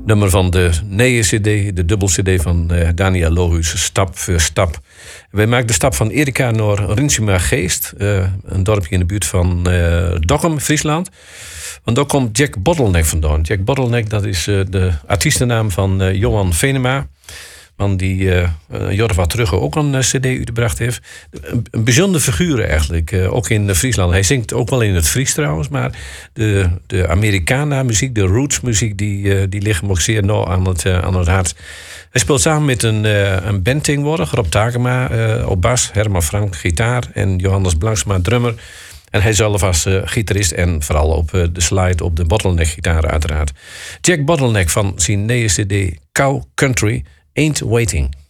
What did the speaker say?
nummer van de nieuwe cd, de dubbel cd van Daniel Lohuus, Stap voor Stap. Wij maken de stap van Erika naar Rinsuma Geest, een dorpje in de buurt van Dokkum, Friesland. Want daar komt Jack Bottleneck vandaan. Jack Bottleneck, dat is de artiestennaam van Johan Venema. Man die een jaar of wat terug ook een cd uitgebracht heeft. Een bijzondere figuur eigenlijk, ook in Friesland. Hij zingt ook wel in het Fries trouwens, maar de Americana-muziek, de roots-muziek, die ligt hem ook zeer nauw aan het hart. Hij speelt samen met een band tegenwoordig, Rob Takema op bas, Herman Frank gitaar en Johannes Blanksma drummer. En hij zelf als gitarist en vooral op de slide op de Bottleneck-gitaar uiteraard. Jack Bottleneck van zijn nieuwe cd Cow Country Ain't Waiting.